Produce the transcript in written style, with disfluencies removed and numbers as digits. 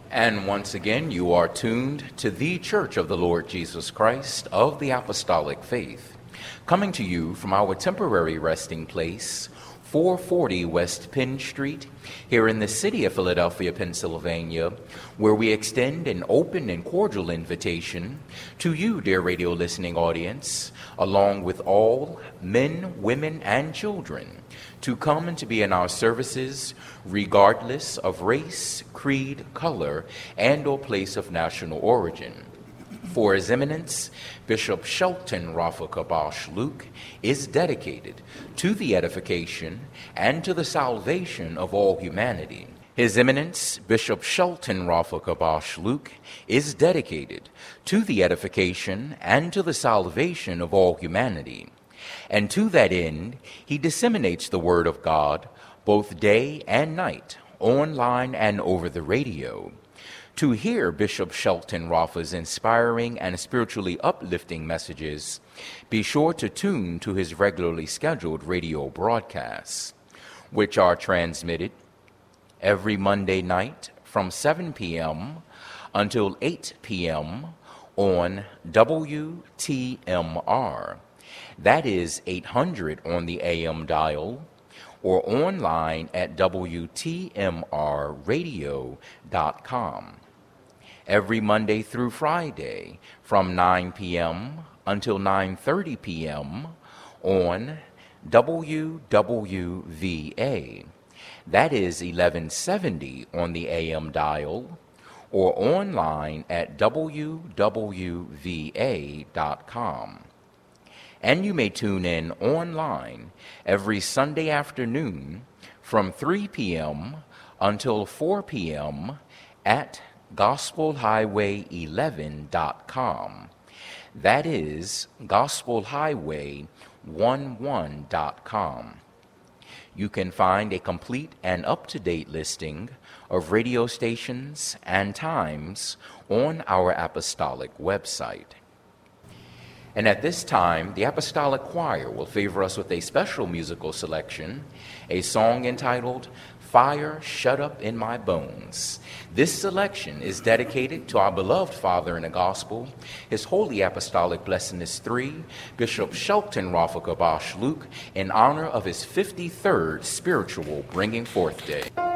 And once again, you are tuned to the Church of the Lord Jesus Christ of the Apostolic Faith, coming to you from our temporary resting place, 440 West Penn Street, here in the city of Philadelphia, Pennsylvania, where we extend an open and cordial invitation to you, dear radio listening audience, along with all men, women, and children, to come and to be in our services regardless of race, creed, color, and or place of national origin. For His Eminence, Bishop Shelton Rafa Kabash Luke is dedicated to the edification and to the salvation of all humanity. His Eminence, Bishop Shelton Rafa Kabash Luke is dedicated to the edification and to the salvation of all humanity. And to that end, he disseminates the Word of God both day and night, online and over the radio. To hear Bishop Shelton Rafa's inspiring and spiritually uplifting messages, be sure to tune to his regularly scheduled radio broadcasts, which are transmitted every Monday night from 7 p.m. until 8 p.m. on WTMR. That is 800 on the AM dial, or online at WTMRradio.com. Every Monday through Friday from 9 p.m. until 9:30 p.m. on WWVA. That is 1170 on the AM dial, or online at WWVA.com. And you may tune in online every Sunday afternoon from 3 p.m. until 4 p.m. at GospelHighway11.com. That is GospelHighway11.com. You can find a complete and up-to-date listing of radio stations and times on our apostolic website. And at this time, the Apostolic Choir will favor us with a special musical selection, a song entitled, Fire Shut Up in My Bones. This selection is dedicated to our beloved Father in the Gospel, His Holy Apostolic Blessedness III, Bishop Shelton Rafa Kabash Luke, in honor of his 53rd Spiritual Bringing Forth Day.